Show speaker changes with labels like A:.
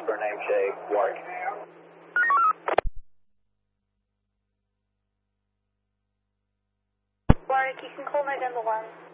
A: for namesake Warwick.
B: Warwick, you can call November 1.